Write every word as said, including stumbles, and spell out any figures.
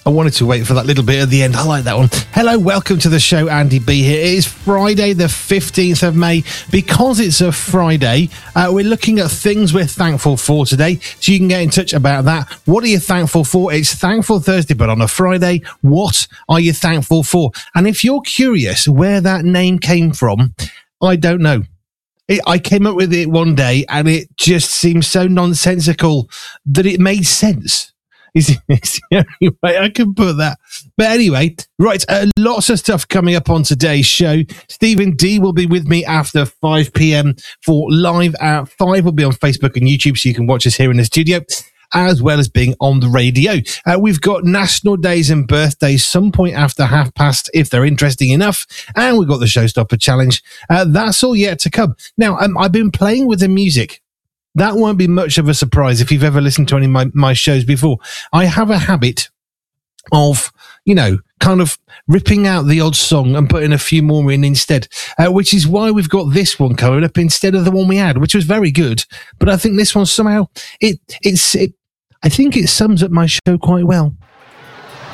I wanted to wait for that little bit at the end. I like that one. Hello, welcome to the show. Andy B here. It is Friday the fifteenth of May. Because it's a Friday, uh, we're looking at things we're thankful for today. So you can get in touch about that. What are you thankful for? It's Thankful Thursday, but on a Friday, what are you thankful for? And if you're curious where that name came from, I don't know. It, I came up with it one day and it just seemed so nonsensical that it made sense. It's the only way I can put that. But anyway, right, uh, lots of stuff coming up on today's show. Stephen D will be with me after five p.m. for Live at five. We'll be on Facebook and YouTube, so you can watch us here in the studio, as well as being on the radio. Uh, we've got national days and birthdays some point after half past, if they're interesting enough. And we've got the Showstopper Challenge. Uh, that's all yet to come. Now, um, I've been playing with the music. That won't be much of a surprise if you've ever listened to any of my, my shows before. I have a habit of, you know, kind of ripping out the odd song and putting a few more in instead, uh, which is why we've got this one coming up instead of the one we had, which was very good. But I think this one somehow, it it's it. I think it sums up my show quite well.